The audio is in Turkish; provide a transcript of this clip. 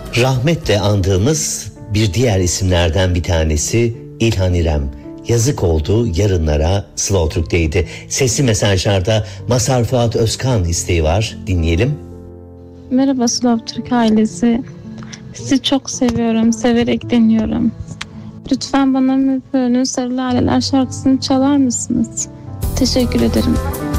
Rahmetle andığımız bir diğer isimlerden bir tanesi İlhan İrem. Yazık oldu yarınlara Slow Türk'teydi. Sesli mesajlarda Mazhar Fuat Özkan isteği var. Dinleyelim. Merhaba Slow Türk ailesi. Sizi çok seviyorum, severek dinliyorum. Lütfen bana Müpür'ün Sarı Laleler şarkısını çalar mısınız? Teşekkür ederim.